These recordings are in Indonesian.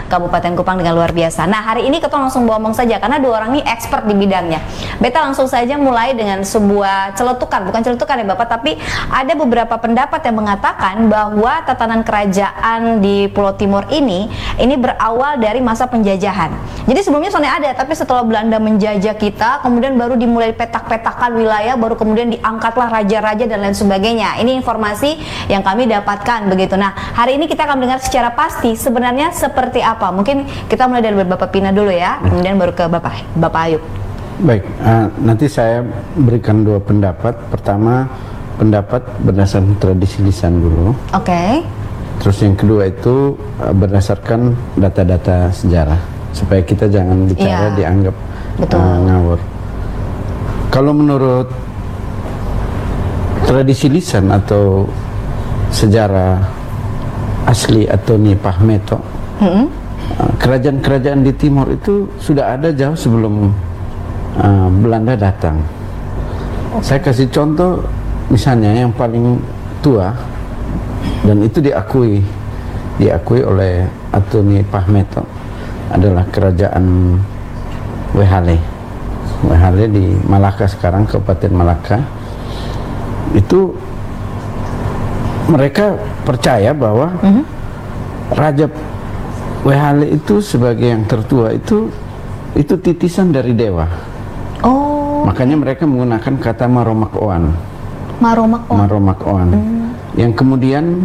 Kabupaten Kupang dengan luar biasa. Nah, hari ini kita langsung ngomong saja karena dua orang ini expert di bidangnya. Beta langsung saja mulai dengan sebuah celetukan, bukan celetukan ya Bapak, tapi ada beberapa pendapat yang mengatakan bahwa tatanan kerajaan di Pulau Timur ini berawal dari masa penjajahan. Jadi sebelumnya soalnya ada, tapi setelah Belanda menjajah kita, kemudian baru dimulai petak-petakan wilayah, baru kemudian diangkatlah raja-raja dan lain sebagainya. Ini informasi yang kami dapatkan begitu. Nah, hari ini kita akan mendengar secara pasti sebenarnya seperti apa. Mungkin kita mulai dari Bapak Pina dulu ya, kemudian baru ke Bapak Ayub. Baik, nanti saya berikan dua pendapat. Pertama, pendapat berdasarkan tradisi lisan dulu. Oke. Terus yang kedua itu berdasarkan data-data sejarah, supaya kita jangan bicara dianggap ngawur. Kalau menurut tradisi lisan atau sejarah asli atau Nipah Meto, kerajaan-kerajaan di timur itu sudah ada jauh sebelum Belanda datang. Saya kasih contoh, misalnya yang paling tua dan itu diakui oleh Atuni Pahmeto adalah kerajaan Wehale di Malaka sekarang, Kabupaten Malaka. Itu mereka percaya bahwa Raja Wehale itu sebagai yang tertua itu titisan dari dewa. Makanya mereka menggunakan kata Maromak Oan. Yang kemudian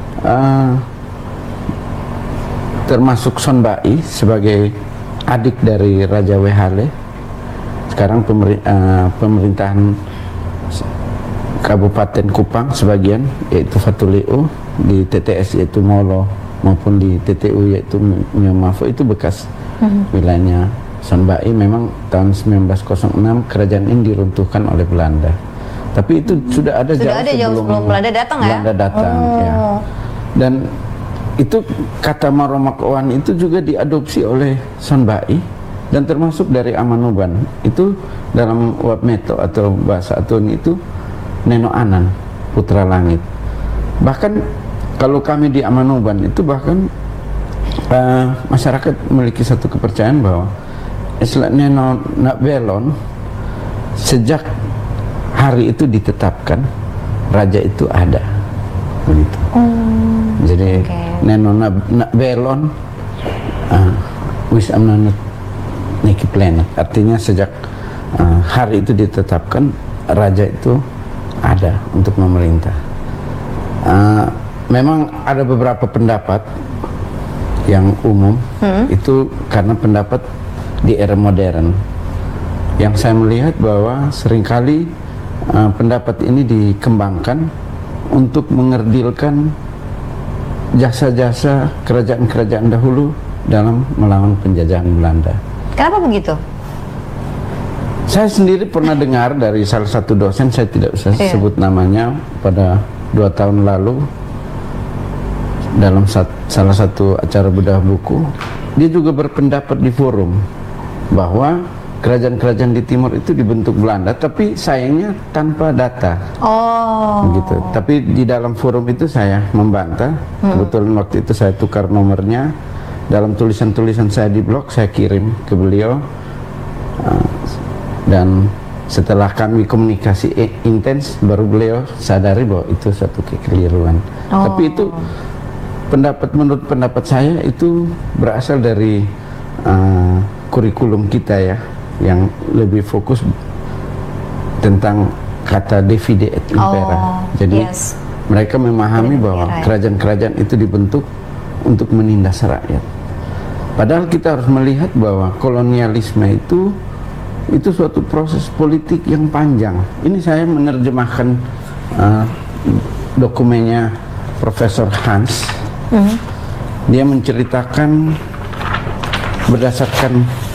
termasuk Sonbai sebagai adik dari Raja Wehale. Sekarang pemerintahan Kabupaten Kupang sebagian, yaitu Fatuleu, di TTS yaitu Molo, maupun di TTU yaitu Miyomafo, itu bekas wilayahnya Sonbai. Memang tahun 1906 kerajaan ini diruntuhkan oleh Belanda. Tapi itu sudah ada jauh sebelum Belanda datang ya. Dan itu kata Maromak Oan itu juga diadopsi oleh Sonbai dan termasuk dari Amanuban. Itu dalam Uap Meto atau bahasa Atuni itu Neno Anan, putra langit. Bahkan kalau kami di Amanuban itu bahkan masyarakat memiliki satu kepercayaan bahwa Islam Neno Nakbelon sejak hari itu ditetapkan raja itu ada begitu. Jadi Neno Nakbelon wis amnanut niki planet, artinya sejak hari itu ditetapkan raja itu ada untuk memerintah. Memang ada beberapa pendapat yang umum itu karena pendapat di era modern. Yang saya melihat bahwa seringkali pendapat ini dikembangkan untuk mengerdilkan jasa-jasa kerajaan-kerajaan dahulu dalam melawan penjajahan Belanda. Kenapa begitu? Saya sendiri pernah dengar dari salah satu dosen, saya tidak usah sebut namanya, pada 2 tahun lalu dalam salah satu acara bedah buku, dia juga berpendapat di forum bahwa kerajaan-kerajaan di timur itu dibentuk Belanda, tapi sayangnya tanpa data. Begitu. Tapi di dalam forum itu saya membantah. Kebetulan waktu itu saya tukar nomornya. Dalam tulisan-tulisan saya di blog saya kirim ke beliau, dan setelah kami komunikasi intens baru beliau sadari bahwa itu satu kekeliruan. Tapi itu menurut pendapat saya itu berasal dari kurikulum kita ya, yang lebih fokus tentang kata divide et impera. Jadi mereka memahami bahwa kerajaan-kerajaan itu dibentuk untuk menindas rakyat. Padahal kita harus melihat bahwa kolonialisme itu suatu proses politik yang panjang. Ini saya menerjemahkan dokumennya Profesor Hans. Dia menceritakan berdasarkan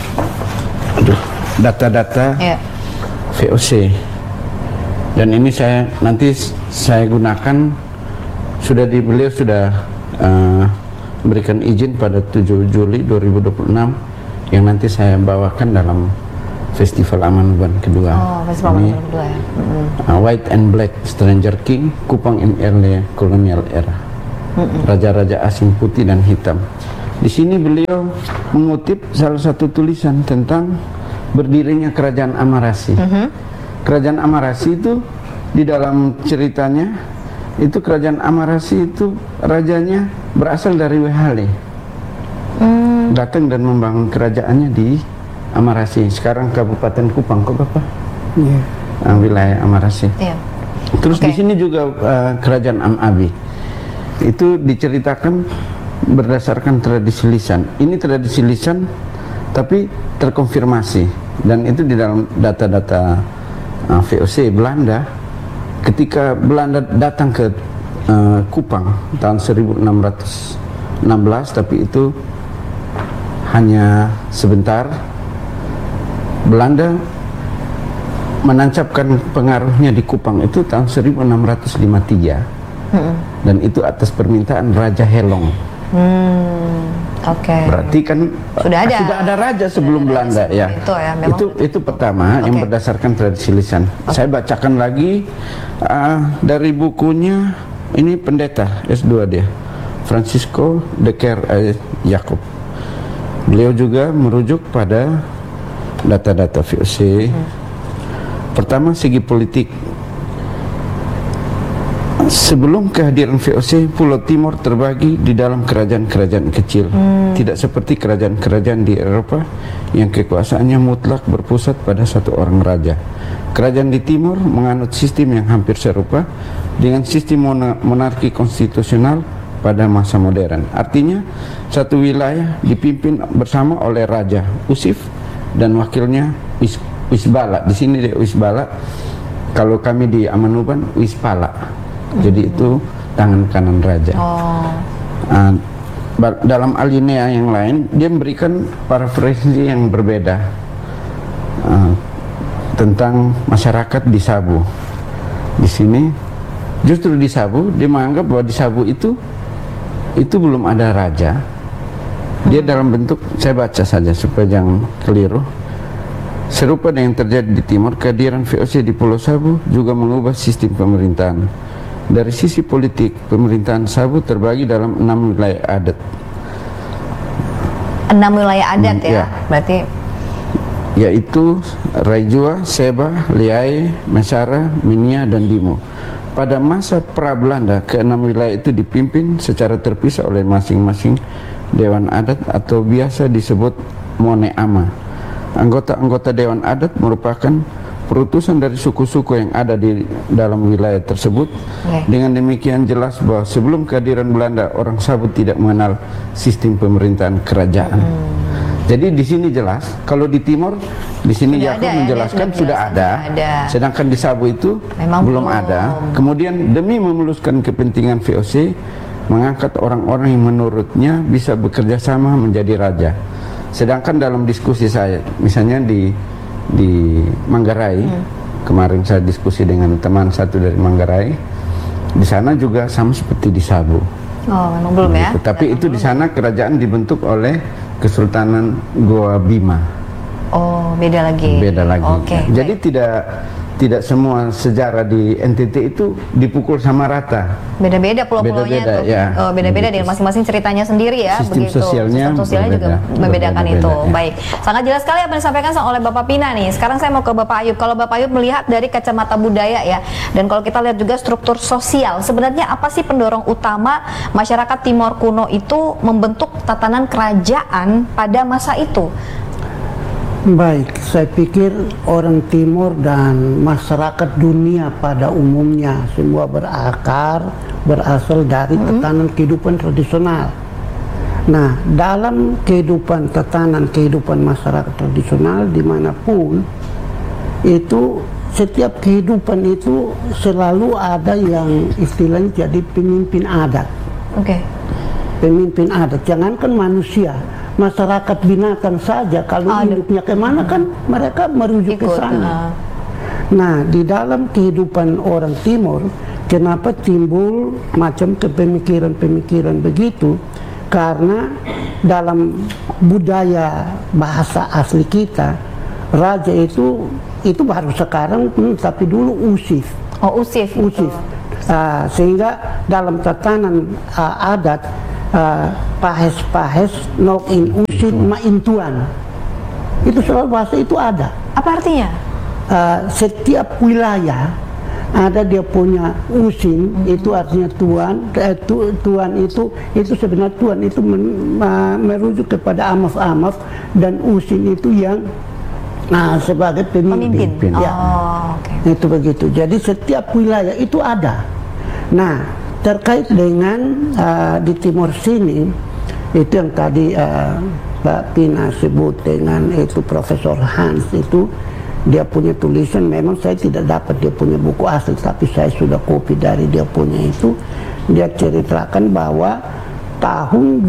data-data VOC, dan ini nanti saya gunakan, beliau sudah berikan izin pada 7 Juli 2026 yang nanti saya bawakan dalam Festival Amanuban kedua. Festival Amanuban kedua ya. White and Black Stranger King, Kupang in Early Colonial Era. Raja-raja asing putih dan hitam Di sini beliau mengutip salah satu tulisan tentang berdirinya kerajaan Amarasi. Kerajaan Amarasi itu di dalam ceritanya itu kerajaan Amarasi itu rajanya berasal dari Wehale. Datang dan membangun kerajaannya di Amarasi. Sekarang Kabupaten Kupang, kok Bapak? Iya. Wilayah Amarasi. Iya. Terus di sini juga kerajaan Am-Abi. Itu diceritakan berdasarkan tradisi lisan. Ini tradisi lisan tapi terkonfirmasi, dan itu di dalam data-data VOC Belanda. Ketika Belanda datang ke Kupang tahun 1616, tapi itu hanya sebentar. Belanda menancapkan pengaruhnya di Kupang itu tahun 1653, dan itu atas permintaan Raja Helong. Berarti kan sudah ada raja sebelum Belanda ya. Itu pertama yang berdasarkan tradisi lisan. Saya bacakan lagi dari bukunya, ini pendeta S2 dia, Francisco de Kerr Jacob. Beliau juga merujuk pada data-data VOC. Pertama, segi politik. Sebelum kehadiran VOC, Pulau Timor terbagi di dalam kerajaan-kerajaan kecil. Tidak seperti kerajaan-kerajaan di Eropa yang kekuasaannya mutlak berpusat pada satu orang raja. Kerajaan di Timor menganut sistem yang hampir serupa dengan sistem monarki konstitusional pada masa modern. Artinya, satu wilayah dipimpin bersama oleh raja, Usif, dan wakilnya Wisbala. Di sini dia Wisbala. Kalau kami di Amanuban, Wispala. Jadi itu tangan kanan raja. Dalam alinea yang lain, dia memberikan parafrasi yang berbeda tentang masyarakat di Sabu. Di sini, justru di Sabu, dia menganggap bahwa di Sabu itu belum ada raja. Dia dalam bentuk, saya baca saja supaya jangan keliru. Serupa dengan yang terjadi di Timor, kehadiran VOC di Pulau Sabu juga mengubah sistem pemerintahan. Dari sisi politik, pemerintahan Sabu terbagi dalam 6 wilayah adat. 6 wilayah adat ya? Berarti yaitu Raijua, Seba, Liai, Mesara, Minia, dan Dimo. Pada masa pra-Belanda, ke-6 wilayah itu dipimpin secara terpisah oleh masing-masing dewan adat atau biasa disebut Moneama. Anggota-anggota dewan adat merupakan perutusan dari suku-suku yang ada di dalam wilayah tersebut. Dengan demikian jelas bahwa sebelum kehadiran Belanda, orang Sabu tidak mengenal sistem pemerintahan kerajaan. Jadi di sini jelas, kalau di Timor, di sini Jakob menjelaskan sudah ada, sedangkan di Sabu itu memang belum ada. Kemudian demi memuluskan kepentingan VOC, mengangkat orang-orang yang menurutnya bisa bekerja sama menjadi raja. Sedangkan dalam diskusi saya, misalnya di Manggarai, kemarin saya diskusi dengan teman satu dari Manggarai, di sana juga sama seperti di Sabu. Memang belum ya? Tapi itu di sana kerajaan dibentuk oleh Kesultanan Goa Bima. Beda lagi. Beda lagi. Jadi tidak semua sejarah di NTT itu dipukul sama rata. Beda-beda pulau-pulaunya tuh. Ya. Beda-beda dengan masing-masing ceritanya sendiri ya. Sistem sosialnya juga membedakan itu. Baik. Sangat jelas sekali apa yang disampaikan oleh Bapak Pina nih. Sekarang saya mau ke Bapak Ayub. Kalau Bapak Ayub melihat dari kacamata budaya ya, dan kalau kita lihat juga struktur sosial, sebenarnya apa sih pendorong utama masyarakat Timor kuno itu membentuk tatanan kerajaan pada masa itu? Baik, saya pikir orang Timur dan masyarakat dunia pada umumnya semua berasal dari tatanan kehidupan tradisional. Nah, dalam tatanan kehidupan masyarakat tradisional dimanapun, itu setiap kehidupan itu selalu ada yang istilahnya jadi pemimpin adat. Pemimpin adat, jangankan manusia, masyarakat binatang saja kalau hidupnya kemana kan mereka merujuk ke sana. Nah, di dalam kehidupan orang Timur, kenapa timbul macam pemikiran-pemikiran begitu? Karena dalam budaya bahasa asli kita, raja itu baru sekarang, tapi dulu Usif. Usif. Sehingga dalam tatanan adat pahes nok in usin ma intuan. Itu selalu bahasa itu ada. Apa artinya? Setiap wilayah ada dia punya usin, itu artinya tuan. Tuan itu sebenarnya tuan itu merujuk kepada amaf-amaf, dan usin itu yang sebagai pemimpin. Ya. Okay. Itu begitu. Jadi setiap wilayah itu ada. Nah, terkait dengan di timur sini, itu yang tadi Pak Pina sebut dengan itu Profesor Hans itu, dia punya tulisan. Memang saya tidak dapat dia punya buku asli, tapi saya sudah copy dari dia punya itu. Dia ceritakan bahwa tahun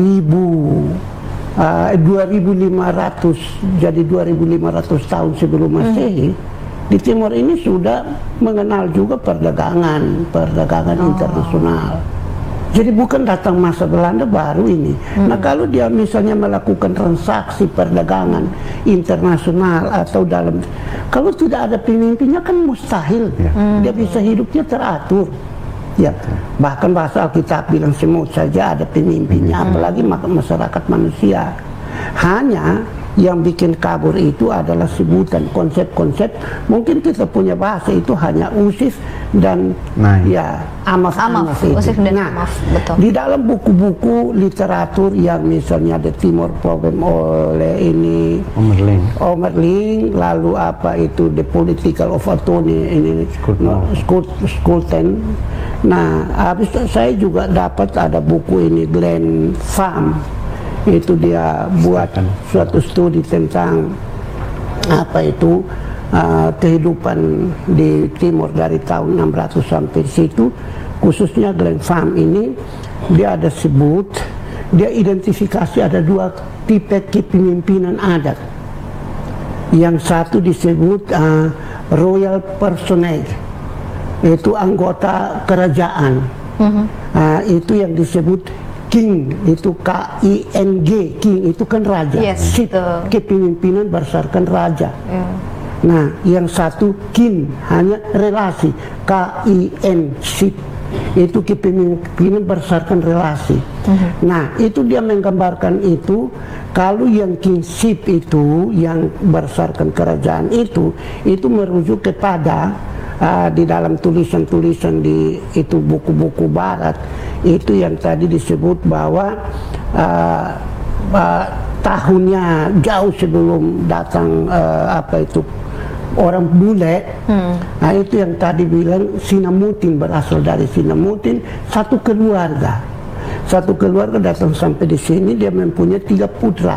2500, jadi 2500 tahun sebelum Masehi, di timur ini sudah mengenal juga perdagangan internasional. Jadi bukan datang masa Belanda baru ini. Nah, kalau dia misalnya melakukan transaksi perdagangan internasional atau kalau tidak ada pemimpinnya kan mustahil. Dia bisa hidupnya teratur. Ya, bahkan bahasa Alkitab bilang semut saja ada pemimpinnya, apalagi masyarakat manusia. Hanya yang bikin kabur itu adalah sebutan konsep-konsep. Mungkin kita punya bahasa itu hanya usif dan ya amaf itu. Nah, betul. Di dalam buku-buku literatur yang misalnya The Timor Problem oleh ini Omerling, lalu apa itu The Political of Autonomy ini Skulten. Nah, habis saya juga dapat ada buku ini Glenn Pham. Itu dia buat suatu studi tentang apa itu kehidupan di timur dari tahun 600 sampai situ. Khususnya Glenn Pham ini, dia ada sebut, dia identifikasi ada dua tipe kepemimpinan adat. Yang satu disebut royal personage, itu anggota kerajaan. Itu yang disebut king, itu K-I-N-G, king itu kan raja. Sip, kepemimpinan berdasarkan raja. Nah, yang satu kin, hanya relasi, K-I-N, sip, itu kepemimpinan berdasarkan relasi. Nah, itu dia menggambarkan itu. Kalau yang kingship itu, yang berdasarkan kerajaan itu merujuk kepada di dalam tulisan-tulisan di itu buku-buku barat, itu yang tadi disebut bahwa tahunnya jauh sebelum datang apa itu orang bule. Nah, itu yang tadi bilang Sinamutin, berasal dari Sinamutin, satu keluarga datang sampai di sini. Dia mempunyai 3 putra.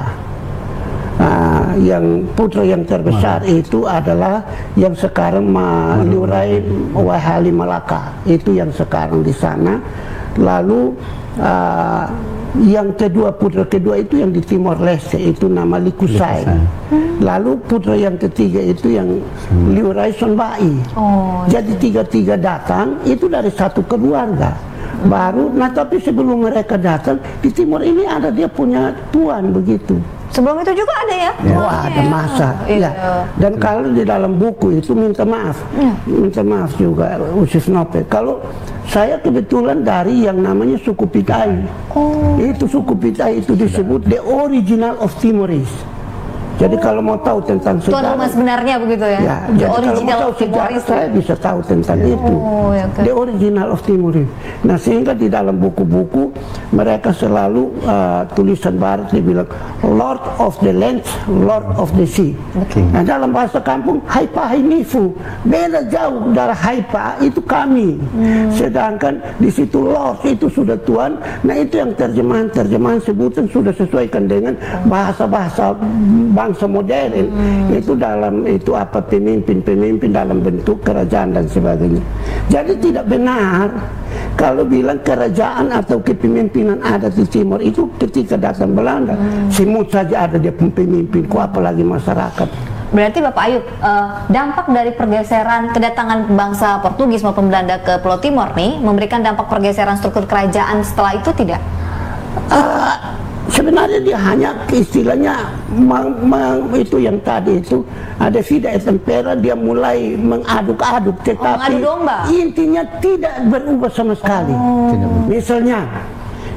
Yang putra yang terbesar itu adalah yang sekarang Liurai Wahali Malaka, itu yang sekarang di sana. Lalu yang putra kedua itu yang di Timor Leste, itu nama Likusai. Lalu putra yang ketiga itu yang Liurai Sonbai. Jadi tiga datang itu dari satu keluarga baru. Nah, tapi sebelum mereka datang di timur ini ada dia punya tuan begitu. Sebelum itu juga ada ya? Ada masa. Ya. Dan kalau di dalam buku itu minta maaf juga Usif Nope. Kalau saya kebetulan dari yang namanya suku Pitai. Itu suku Pitai itu disebut the original of Timorese. Jadi kalau mau tahu tentang sejarah, tuan rumah sebenarnya begitu ya? Ya, jadi kalau mau tahu sejarah, saya bisa tahu tentang itu. The original of Timorese. Nah, sehingga di dalam buku-buku mereka selalu tulisan barat dibilang Lord of the Land, Lord of the Sea. Nah, dalam bahasa kampung Haipa Hainifu, beda jauh dari Haipa itu kami. Sedangkan di situ Lord itu sudah Tuan. Nah, itu yang terjemahan sebutan sudah sesuaikan dengan bahasa-bahasa bangsa modern. Itu dalam itu apa pemimpin dalam bentuk kerajaan dan sebagainya. Jadi tidak benar kalau bilang kerajaan atau kepemimpinan ada di timur itu ketika datang Belanda. Semut saja ada dia pemimpin, kok apalagi masyarakat. Berarti Bapak Ayub, dampak dari pergeseran kedatangan bangsa Portugis maupun Belanda ke Pulau Timor nih memberikan dampak pergeseran struktur kerajaan setelah itu tidak? Sebenarnya dia hanya istilahnya itu yang tadi itu ada vida et impera, dia mulai mengaduk-aduk, tetapi intinya tidak berubah sama sekali. Misalnya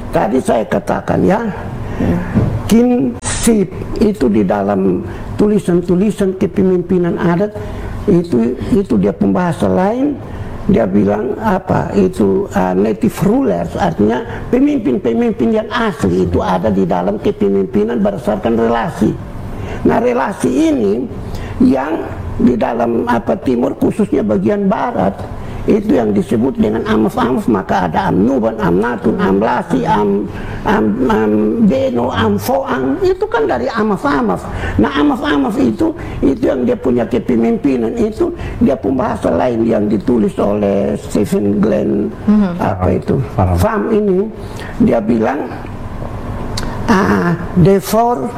tadi saya katakan ya, kinship itu di dalam tulisan-tulisan kepemimpinan adat itu dia pembahasa lain. Dia bilang apa itu native rulers, artinya pemimpin-pemimpin yang asli itu ada di dalam kepemimpinan berdasarkan relasi. Nah, relasi ini yang di dalam timur, khususnya bagian barat, itu yang disebut dengan Amaf-Amaf. Maka ada Amnuban, Amnatun, Amlasi, Beno, Amfoang, itu kan dari Amaf-Amaf. Nah, Amaf-Amaf itu yang dia punya kepemimpinan, itu dia pembahasa lain yang ditulis oleh Stephen Glenn Farm ini. Dia bilang the four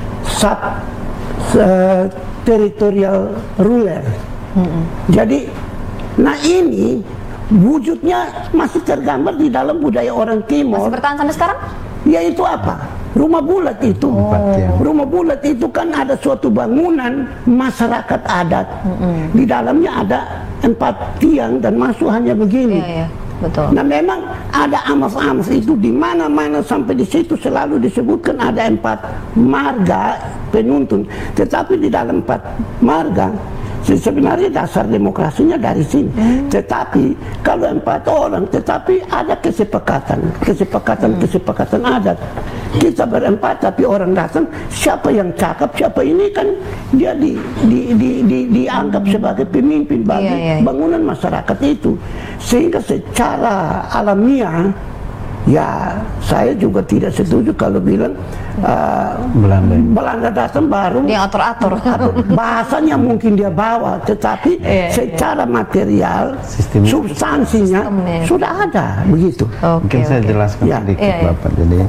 territorial ruler. Jadi, nah ini wujudnya masih tergambar di dalam budaya orang Timur. Masih bertahan sampai sekarang? Yaitu apa? Rumah bulat itu. Rumah bulat itu kan ada suatu bangunan masyarakat adat. Di dalamnya ada 4 tiang dan masuk hanya begini. Iya, betul. Nah, memang ada Amaf-Amaf itu di mana-mana, sampai di situ selalu disebutkan ada 4 marga penuntun. Tetapi di dalam 4 marga sebenarnya dasar demokrasinya dari sini. Tetapi kalau 4 orang, tetapi ada kesepakatan adat. Kita berempat, tapi orang datang, siapa yang cakap, siapa ini kan dia dianggap sebagai pemimpin bagi bangunan masyarakat itu. Sehingga secara alamiah, ya saya juga tidak setuju kalau bilang Belanda datang baru dia atur-atur. Bahasanya mungkin dia bawa, tetapi secara material substansinya sudah ada begitu. Mungkin saya jelaskan sedikit Bapak. Jadi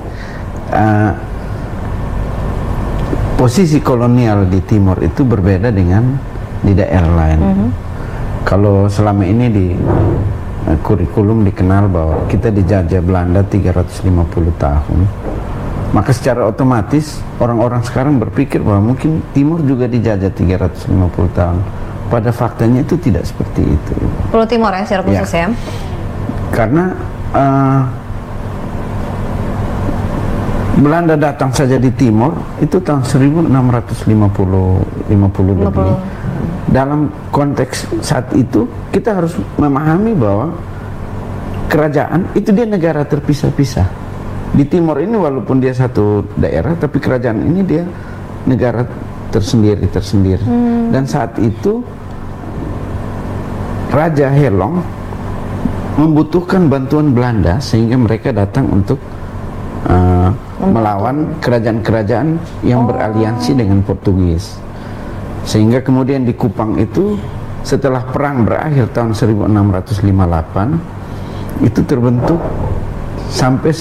posisi kolonial di Timur itu berbeda dengan di daerah lain. Kalau selama ini di kurikulum dikenal bahwa kita dijajah Belanda 350 tahun, maka secara otomatis orang-orang sekarang berpikir bahwa mungkin Timur juga dijajah 350 tahun. Pada faktanya itu tidak seperti itu. Pulau Timur ya, secara khusus ya? Karena Belanda datang saja di Timur itu tahun 1650 lebih. Dalam konteks saat itu kita harus memahami bahwa kerajaan itu dia negara terpisah-pisah. Di Timur ini walaupun dia satu daerah, tapi kerajaan ini dia negara tersendiri. Dan saat itu Raja Helong membutuhkan bantuan Belanda sehingga mereka datang untuk melawan kerajaan-kerajaan yang beraliansi dengan Portugis. Sehingga kemudian di Kupang itu setelah perang berakhir tahun 1658 itu terbentuk sampai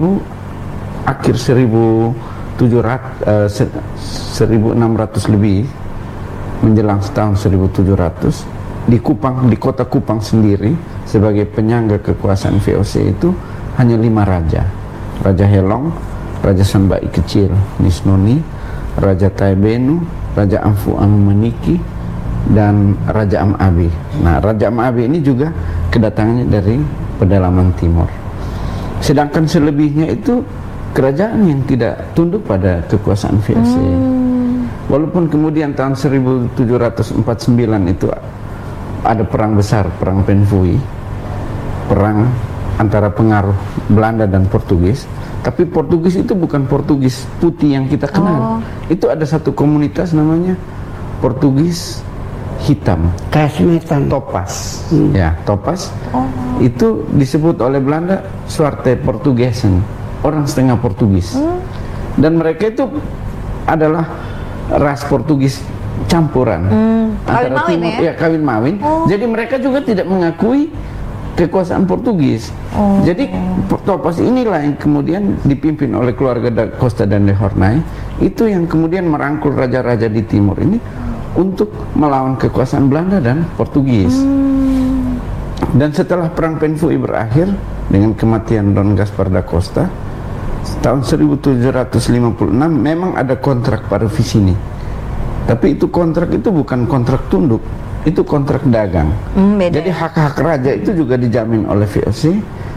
1600 lebih menjelang tahun 1700 di Kupang, di kota Kupang sendiri sebagai penyangga kekuasaan VOC itu hanya 5 raja. Raja Helong, Raja Sanbai Kecil Nisnoni, Raja Taibenu, Raja Amfuang Meniki, dan Raja Am-Abi. Nah, Raja Am-Abi ini juga kedatangannya dari pedalaman Timur. Sedangkan selebihnya itu kerajaan yang tidak tunduk pada kekuasaan VOC. Walaupun kemudian tahun 1749 itu ada perang besar, perang Penfui, perang antara pengaruh Belanda dan Portugis. Tapi Portugis itu bukan Portugis putih yang kita kenal. Itu ada satu komunitas namanya Portugis hitam, Kasmetan, Topas. Ya, Topas. Itu disebut oleh Belanda Zwarte Portugesen, orang setengah Portugis. Dan mereka itu adalah ras Portugis campuran Kawin mawin Timur, ya kawin mawin. Jadi mereka juga tidak mengakui kekuasaan Portugis. Jadi Topas inilah yang kemudian dipimpin oleh keluarga da Costa dan de Hornay, itu yang kemudian merangkul raja-raja di Timur ini untuk melawan kekuasaan Belanda dan Portugis. Dan setelah perang Penfui berakhir dengan kematian Don Gaspar da Costa tahun 1756, memang ada kontrak Parvicini. Tapi itu kontrak itu bukan kontrak tunduk, itu kontrak dagang. Jadi hak-hak raja itu juga dijamin oleh VOC,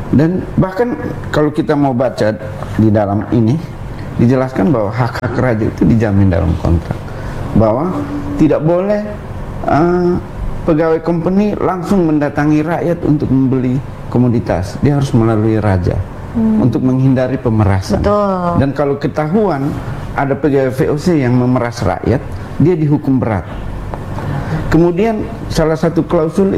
Dan bahkan kalau kita mau baca di dalam ini dijelaskan bahwa hak-hak raja itu dijamin dalam kontrak, bahwa tidak boleh pegawai company langsung mendatangi rakyat untuk membeli komoditas, dia harus melalui raja untuk menghindari pemerasan. Betul. Dan kalau ketahuan ada pegawai VOC yang memeras rakyat, dia dihukum berat. Kemudian salah satu klausul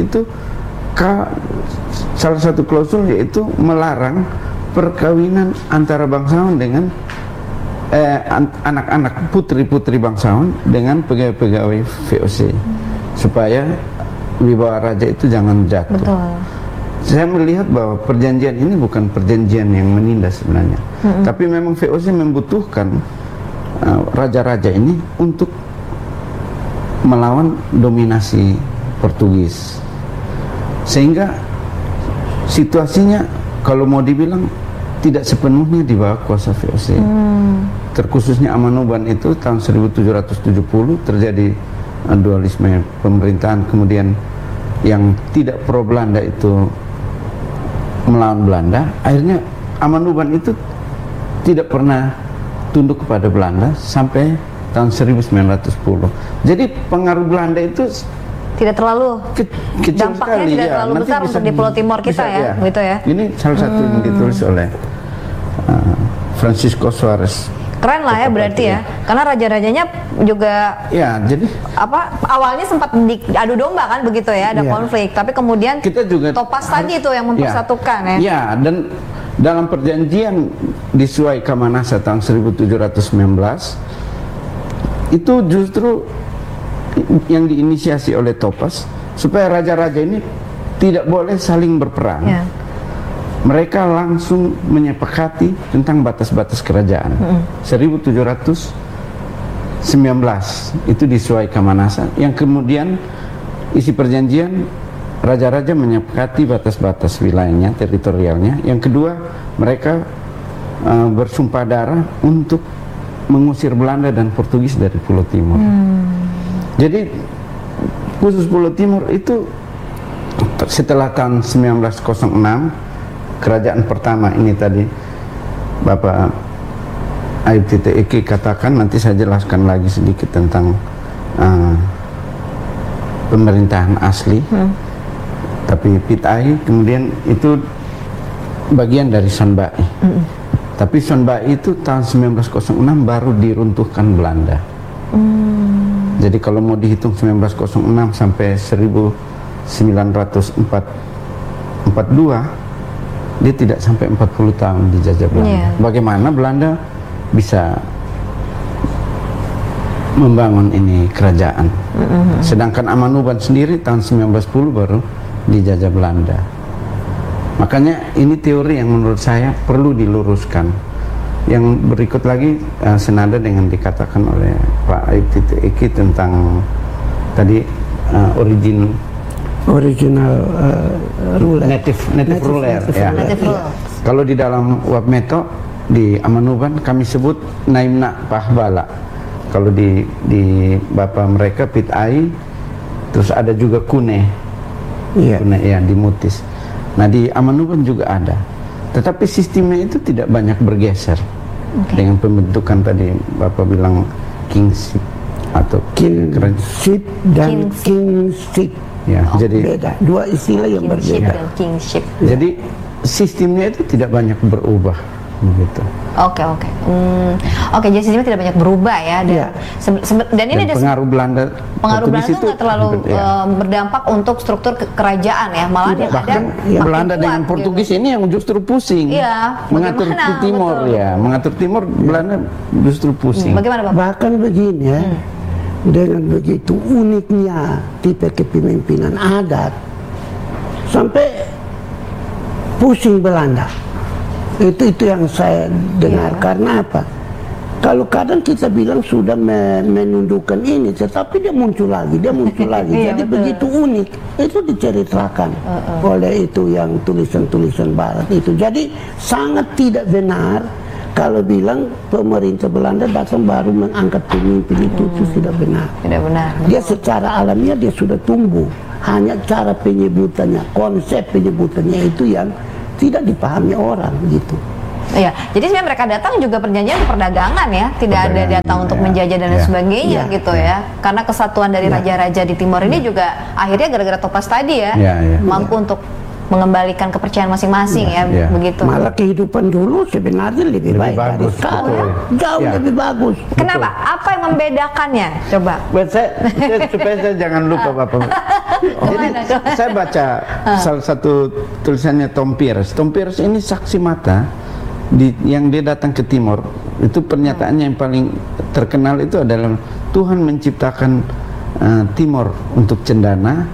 yaitu melarang perkawinan antara bangsawan dengan anak-anak putri-putri bangsawan dengan pegawai-pegawai VOC, supaya wibawa raja itu jangan jatuh. Betul. Saya melihat bahwa perjanjian ini bukan perjanjian yang menindas sebenarnya, tapi memang VOC membutuhkan raja-raja ini untuk melawan dominasi Portugis, sehingga situasinya kalau mau dibilang tidak sepenuhnya di bawah kuasa VOC. Terkhususnya Amanoban itu tahun 1770 terjadi dualisme pemerintahan, kemudian yang tidak pro Belanda itu melawan Belanda. Akhirnya Amanoban itu tidak pernah tunduk kepada Belanda sampai tahun 1910. Jadi pengaruh Belanda itu tidak terlalu kecil dampaknya sekali, tidak ya. terlalu Nanti besar bisa untuk di Pulau Timor kita bisa, ya, gitu ya. Ini salah satu yang ditulis oleh Francisco Suarez. Keren lah ya berarti ya, karena raja-rajanya juga Ya, jadi awalnya sempat diadu domba kan begitu ya, ada konflik, tapi kemudian kita juga Topas tadi itu yang mempersatukan ya. Ya, dan dalam perjanjian di Suai Kamanasa tahun 1719 itu justru yang diinisiasi oleh Topas supaya raja-raja ini tidak boleh saling berperang. Ya. Mereka langsung menyepakati tentang batas-batas kerajaan. 1719 itu di Suai Kamanasa, yang kemudian isi perjanjian raja-raja menyepakati batas-batas wilayahnya, teritorialnya. Yang kedua, mereka bersumpah darah untuk mengusir Belanda dan Portugis dari Pulau Timur. Jadi khusus Pulau Timur itu setelah tahun 1906, kerajaan pertama ini tadi Bapak Ayub Tite Eki katakan, nanti saya jelaskan lagi sedikit tentang pemerintahan asli. Tapi Pitai kemudian itu bagian dari Sonbai. Tapi Sonbai itu tahun 1906 baru diruntuhkan Belanda. Jadi kalau mau dihitung 1906 sampai 1942, dia tidak sampai 40 tahun dijajah Belanda. Bagaimana Belanda bisa membangun ini kerajaan? Sedangkan Amanoban sendiri tahun 1910 baru dijajah Belanda. Makanya ini teori yang menurut saya perlu diluruskan. Yang berikut lagi senada dengan dikatakan oleh Pak Ayub Tite Eki tentang tadi original ruler, native ruler. Kalau di dalam Wabmeto di Amanoban kami sebut Naimna Pahbala. Kalau di bapak mereka Pitai, terus ada juga Kune. Kune ya di Mutis. Nah di Amanoban juga ada. Tetapi sistemnya itu tidak banyak bergeser dengan pembentukan tadi Bapak bilang kingship atau kingship dan kingship. Ya, jadi beda, dua istilah yang berbeda. Kingship. Jadi sistemnya itu tidak banyak berubah begitu. Oke, jadi sistemnya tidak banyak berubah ya. Dan ini ada pengaruh Belanda. Pengaruh Belanda itu nggak terlalu berdampak untuk struktur kerajaan ya. Malah bahkan Belanda dengan Portugis ini yang justru pusing. Iya. Mengatur Timor ya, mengatur Timor Belanda justru pusing. Bagaimana Bapak? Bahkan begini ya. Dengan begitu uniknya tipe kepemimpinan adat, sampai pusing Belanda. Itu yang saya dengar. Karena apa? Kalau kadang kita bilang sudah menundukkan ini, tetapi dia muncul lagi. Jadi begitu unik. Itu diceritakan oleh itu yang tulisan-tulisan Barat itu. Jadi sangat tidak benar kalau bilang pemerintah Belanda datang baru mengangkat pemimpin itu tidak benar. Tidak benar. Dia secara alamiah dia sudah tumbuh. Hanya cara penyebutannya, konsep penyebutannya itu yang tidak dipahami orang gitu. Iya, jadi sebenarnya mereka datang juga perjanjian untuk perdagangan ya, tidak ada datang untuk menjajah dan lain sebagainya gitu ya. Karena kesatuan dari raja-raja di Timor ini juga akhirnya gara-gara Topaz tadi ya, mampu untuk mengembalikan kepercayaan masing-masing begitu. Malah kehidupan dulu sebenarnya lebih baik dari sekarang, jauh lebih bagus. Kenapa? Apa yang membedakannya? Coba. Supaya saya jangan lupa Bapak. Jadi saya baca salah satu tulisannya Tom Pierce. Tom Pierce ini saksi mata yang dia datang ke Timor. Itu pernyataannya yang paling terkenal itu adalah Tuhan menciptakan Timor untuk cendana,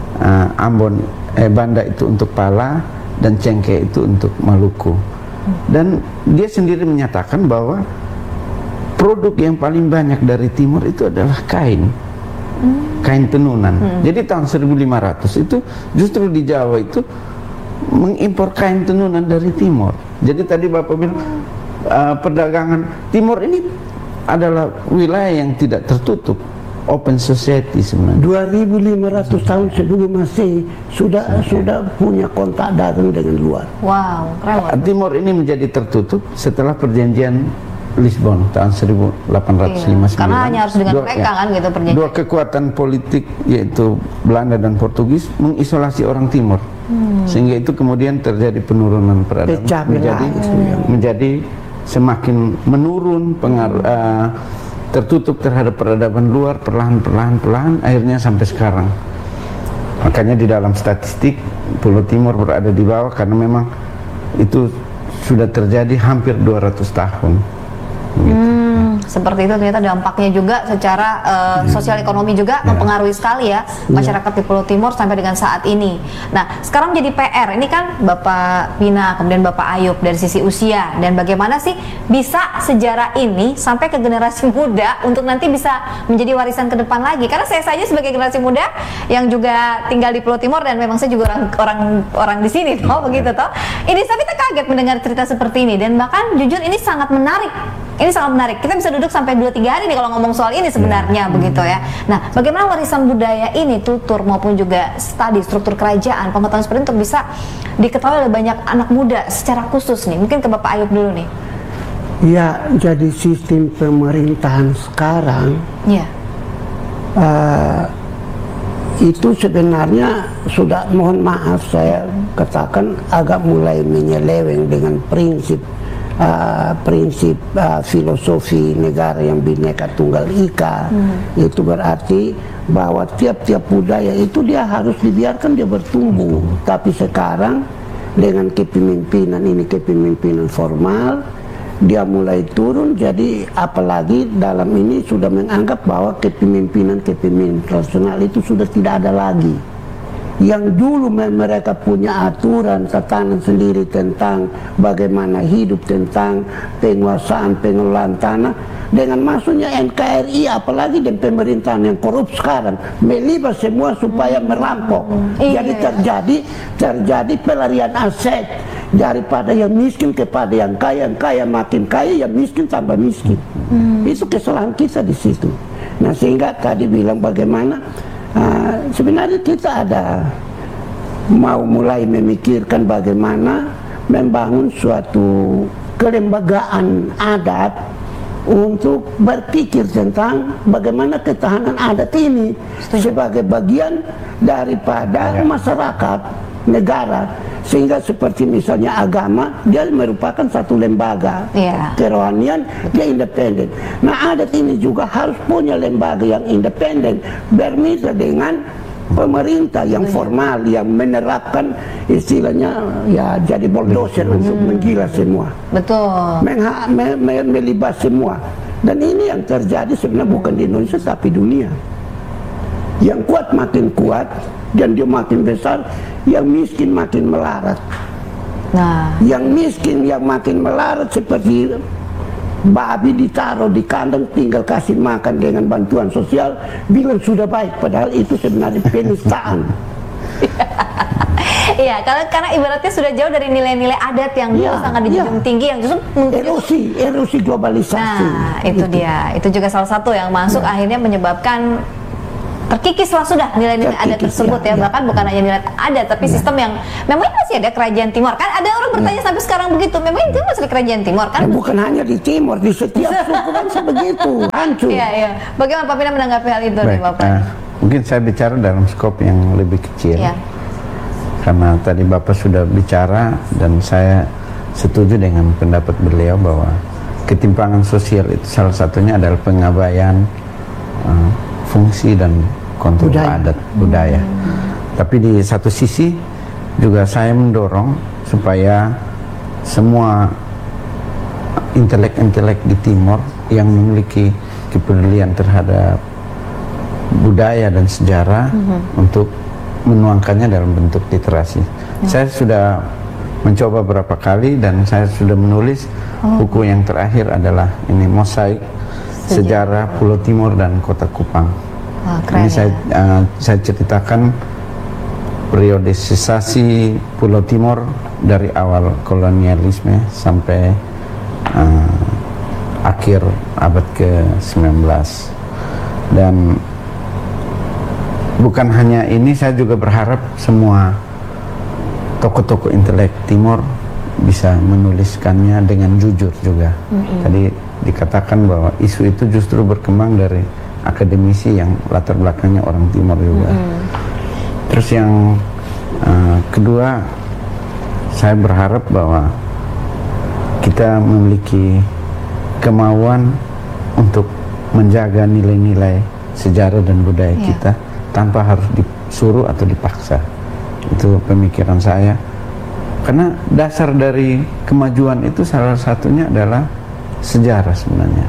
Banda itu untuk pala, dan cengkeh itu untuk Maluku. Dan dia sendiri menyatakan bahwa produk yang paling banyak dari Timor itu adalah kain tenunan. Jadi tahun 1500 itu justru di Jawa itu mengimpor kain tenunan dari Timor. Jadi tadi Bapak bilang perdagangan Timor ini adalah wilayah yang tidak tertutup, open society sebenarnya. 2500 tahun sebelum Masehi sudah punya kontak dagang dengan luar. Wow, keren. Timor ini menjadi tertutup setelah perjanjian Lisbon tahun 1859. Karena hanya harus dengan mereka kan gitu perjanjian. Dua kekuatan politik yaitu Belanda dan Portugis mengisolasi orang Timor. Sehingga itu kemudian terjadi penurunan peradaban menjadi semakin menurun pengaruh tertutup terhadap peradaban luar perlahan akhirnya sampai sekarang. Makanya di dalam statistik Pulau Timor berada di bawah karena memang itu sudah terjadi hampir 200 tahun. Seperti itu ternyata dampaknya juga secara sosial ekonomi juga mempengaruhi sekali ya masyarakat di Pulau Timor sampai dengan saat ini. Nah, sekarang jadi PR ini kan Bapak Pina kemudian Bapak Ayub dari sisi usia dan bagaimana sih bisa sejarah ini sampai ke generasi muda untuk nanti bisa menjadi warisan ke depan lagi. Karena saya saja sebagai generasi muda yang juga tinggal di Pulau Timor dan memang saya juga orang di sini begitu toh. Ini tapi kita kaget mendengar cerita seperti ini dan bahkan jujur ini sangat menarik. Ini sangat menarik. Kita bisa duduk sampai 2-3 hari nih kalau ngomong soal ini sebenarnya begitu ya. Nah, bagaimana warisan budaya ini tutur maupun juga studi struktur kerajaan, pengetahuan seperti itu untuk bisa diketahui oleh banyak anak muda secara khusus nih. Mungkin ke Bapak Ayub dulu nih. Ya, jadi sistem pemerintahan sekarang itu sebenarnya sudah, mohon maaf saya katakan, agak mulai menyeleweng dengan prinsip filosofi negara yang Bhinneka Tunggal Ika. Itu berarti bahwa tiap-tiap budaya itu dia harus dibiarkan dia bertumbuh. Tapi sekarang dengan kepemimpinan ini, kepemimpinan formal, dia mulai turun. Jadi apalagi dalam ini sudah menganggap bahwa kepemimpinan tradisional itu sudah tidak ada lagi. Yang dulu mereka punya aturan tatanan sendiri tentang bagaimana hidup, tentang penguasaan, pengelolaan tanah. Dengan masuknya NKRI, apalagi dan pemerintahan yang korup sekarang, melibat semua supaya merampok. Jadi terjadi pelarian aset daripada yang miskin kepada yang kaya makin kaya, yang miskin tambah miskin. Itu kesalahan kita di situ. Nah, sehingga tadi bilang bagaimana sebenarnya kita ada mau mulai memikirkan bagaimana membangun suatu kelembagaan adat untuk berpikir tentang bagaimana ketahanan adat ini sebagai bagian daripada masyarakat negara, sehingga seperti misalnya agama dia merupakan satu lembaga, kerohanian dia independen. Nah, adat ini juga harus punya lembaga yang independen, bermitra dengan pemerintah yang formal, yang menerapkan istilahnya ya jadi bulldozer untuk menggila semua, melibat semua. Dan ini yang terjadi sebenarnya bukan di Indonesia tapi dunia. Yang kuat makin kuat dan dia makin besar, yang miskin makin melarat. Nah, yang miskin yang makin melarat seperti babi ditaruh di kandang tinggal kasih makan dengan bantuan sosial, bilang sudah baik, padahal itu sebenarnya penistaan. Iya, karena ibaratnya sudah jauh dari nilai-nilai adat yang dulu sangat dijunjung tinggi, yang justru erosi globalisasi. Nah, itu dia. Itu juga salah satu yang masuk akhirnya menyebabkan terkikislah sudah nilai-nilai adat tersebut ya, bahkan bukan hanya nilai adat tapi sistem yang memangnya masih ada kerajaan Timor kan, ada orang bertanya sampai sekarang begitu, memangnya itu masih kerajaan Timor kan? Bukan hanya di Timor, di setiap suku kan sebegitu, hancur. Iya. Bagaimana Pak Pina menanggapi hal itu nih Bapak? Mungkin saya bicara dalam skop yang lebih kecil, karena tadi Bapak sudah bicara dan saya setuju dengan pendapat beliau bahwa ketimpangan sosial itu salah satunya adalah pengabaian fungsi dan kontrol adat budaya. Tapi di satu sisi juga saya mendorong supaya semua intelek-intelek di Timor yang memiliki kepedulian terhadap budaya dan sejarah untuk menuangkannya dalam bentuk literasi. Saya sudah mencoba beberapa kali dan saya sudah menulis buku yang terakhir adalah ini mosaik sejarah Pulau Timor dan Kota Kupang. Ini saya ceritakan periodisasi Pulau Timor dari awal kolonialisme sampai akhir abad ke-19. Dan bukan hanya ini, saya juga berharap semua tokoh-tokoh intelek Timor bisa menuliskannya dengan jujur juga. Tadi dikatakan bahwa isu itu justru berkembang dari akademisi yang latar belakangnya orang Timor juga. Terus yang kedua, saya berharap bahwa kita memiliki kemauan untuk menjaga nilai-nilai sejarah dan budaya kita tanpa harus disuruh atau dipaksa. Itu pemikiran saya. Karena dasar dari kemajuan itu salah satunya adalah sejarah sebenarnya.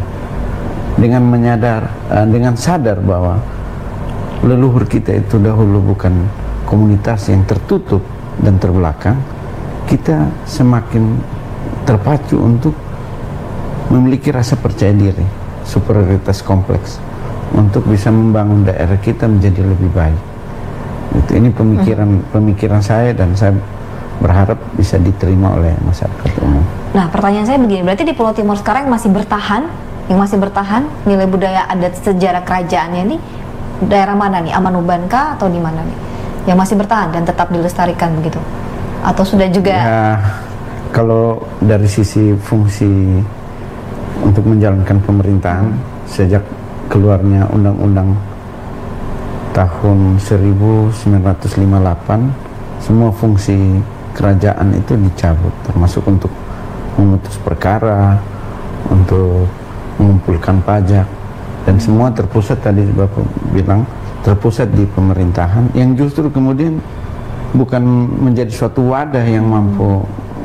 Dengan sadar bahwa leluhur kita itu dahulu bukan komunitas yang tertutup dan terbelakang, kita semakin terpacu untuk memiliki rasa percaya diri, superioritas kompleks untuk bisa membangun daerah kita menjadi lebih baik. Ini pemikiran saya dan saya berharap bisa diterima oleh masyarakat umum. Nah, pertanyaan saya begini, berarti di Pulau Timor sekarang yang masih bertahan nilai budaya adat sejarah kerajaannya ini daerah mana nih? Amanuban kah atau di mana nih? Yang masih bertahan dan tetap dilestarikan begitu? Atau sudah juga? Ya, kalau dari sisi fungsi untuk menjalankan pemerintahan sejak keluarnya Undang-Undang tahun 1958, semua fungsi kerajaan itu dicabut, termasuk untuk memutus perkara, untuk mengumpulkan pajak, dan semua terpusat, tadi Bapak bilang, terpusat di pemerintahan yang justru kemudian bukan menjadi suatu wadah yang mampu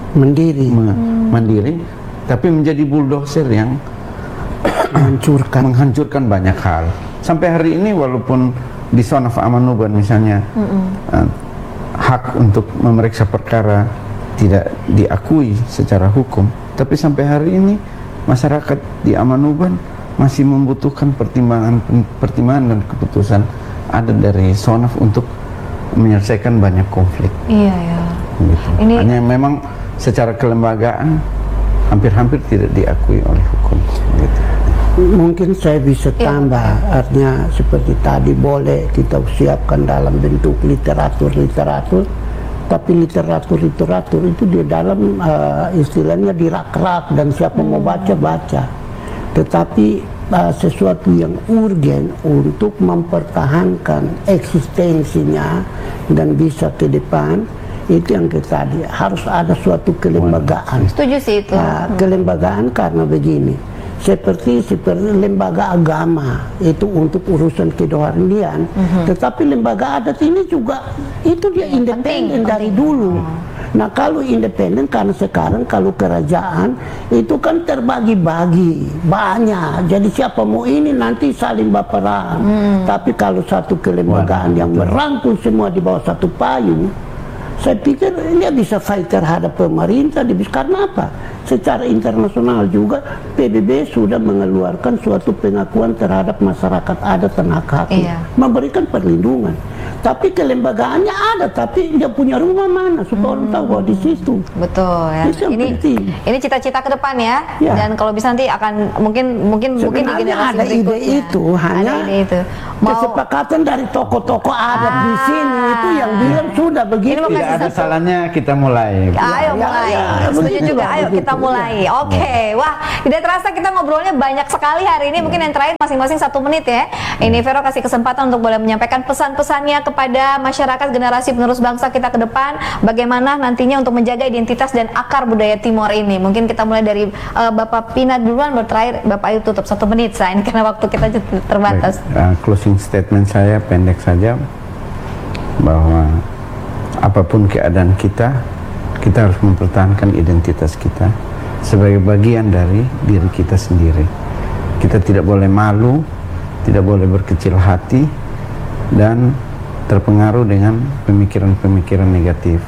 mandiri, tapi menjadi bulldozer yang menghancurkan banyak hal. Sampai hari ini walaupun di Son of Amanuban misalnya hak untuk memeriksa perkara tidak diakui secara hukum, tapi sampai hari ini masyarakat di Amanuban masih membutuhkan pertimbangan dan keputusan ada dari Sonaf untuk menyelesaikan banyak konflik. Iya ya. Gitu. Hanya memang secara kelembagaan hampir-hampir tidak diakui oleh hukum. Gitu. Mungkin saya bisa tambah, artinya seperti tadi boleh kita siapkan dalam bentuk literatur, tapi literatur itu di dalam istilahnya dirak-rak dan siapa mau baca. Tetapi sesuatu yang urgen untuk mempertahankan eksistensinya dan bisa ke depan, itu yang kita tadi harus ada suatu kelembagaan. Setuju sih itu. Kelembagaan karena begini, seperti lembaga agama itu untuk urusan kerohanian, tetapi lembaga adat ini juga itu dia independen dari dulu. Nah kalau independen, karena sekarang kalau kerajaan itu kan terbagi-bagi banyak, jadi siapa mau ini nanti saling berperang. Tapi kalau satu kelembagaan yang merangkul semua di bawah satu payung, saya pikir dia bisa fight terhadap pemerintah. Karena apa? Secara internasional juga PBB sudah mengeluarkan suatu pengakuan terhadap masyarakat adat dan hak-hak, memberikan perlindungan. Tapi kelembagaannya ada, tapi dia punya rumah mana supaya orang tahu bahwa di situ. Betul ya. Itu yang penting. Ini cita-cita ke depan ya. Ya. Dan kalau bisa nanti akan mungkin di Sebenarnya generasi ada ide berikutnya. itu, hanya ada ide itu. kesepakatan dari tokoh-tokoh adat di sini itu yang bilang sudah begitu. Ini Tidak ada salahnya kita mulai. Ayo mulai. Setuju begitu juga. lah, Ayo begitu, kita mulai. ya. Oke. Wah, tidak terasa kita ngobrolnya banyak sekali hari ini. Mungkin yang terakhir masing-masing 1 menit ya. Ini Vero kasih kesempatan untuk boleh menyampaikan pesan-pesannya kepada masyarakat generasi penerus bangsa kita ke depan. Bagaimana nantinya untuk menjaga identitas dan akar budaya Timor ini. Mungkin kita mulai dari Bapak Pina duluan, terakhir Bapak Ayu tutup 1 menit Sain, karena waktu kita terbatas. Closing statement saya pendek saja, bahwa apapun keadaan kita harus mempertahankan identitas kita sebagai bagian dari diri kita sendiri. Kita tidak boleh malu, tidak boleh berkecil hati, dan terpengaruh dengan pemikiran-pemikiran negatif,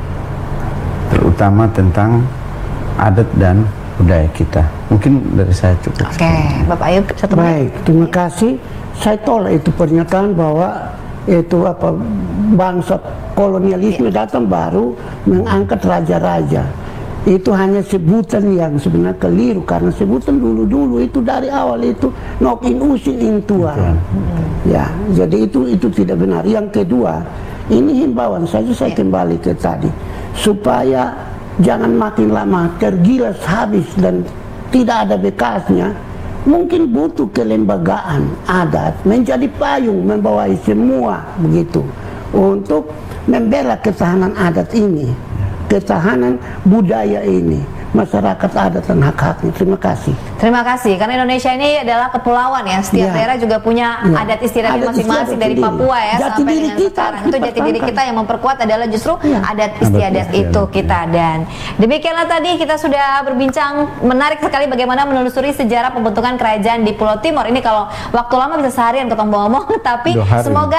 terutama tentang adat dan budaya kita. Mungkin dari saya cukup. Oke, Bapak Ayu 1 menit. Baik, terima kasih. Saya tolak itu pernyataan bahwa itu bangsa kolonialisme datang baru mengangkat raja-raja. Itu hanya sebutan yang sebenarnya keliru, karena sebutan dulu-dulu itu dari awal itu nokin usin intuan. Ya, jadi itu tidak benar. Yang kedua, ini himbauan saja, saya kembali ke tadi, supaya jangan makin lama tergilas habis dan tidak ada bekasnya. Mungkin butuh kelembagaan adat menjadi payung membawai semua begitu untuk membela ketahanan adat ini, ketahanan budaya ini, masyarakat adat dan hak-haknya. Terima kasih. Terima kasih, karena Indonesia ini adalah kepulauan ya. Setiap daerah juga punya adat istiadatnya masing-masing, dari Papua ya jati sampai diri dengan kita sekarang. Itu jati diri kita yang memperkuat adalah justru adat Adat istiadat itu istiadat, kita. Dan demikianlah tadi kita sudah berbincang menarik sekali bagaimana menelusuri sejarah pembentukan kerajaan di Pulau Timor. Ini kalau waktu lama bisa seharian ketemu ngomong, tapi 2 hari. semoga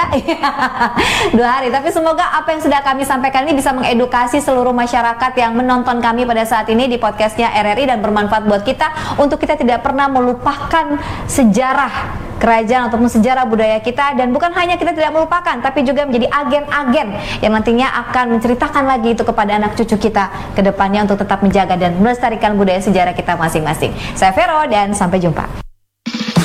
2 hari. Tapi semoga apa yang sudah kami sampaikan ini bisa mengedukasi seluruh masyarakat yang menonton kami pada saat ini di podcastnya RRI, dan bermanfaat buat kita untuk kita tidak pernah melupakan sejarah kerajaan ataupun sejarah budaya kita. Dan bukan hanya kita tidak melupakan, tapi juga menjadi agen-agen yang nantinya akan menceritakan lagi itu kepada anak cucu kita ke depannya untuk tetap menjaga dan melestarikan budaya sejarah kita masing-masing. Saya Vero dan sampai jumpa.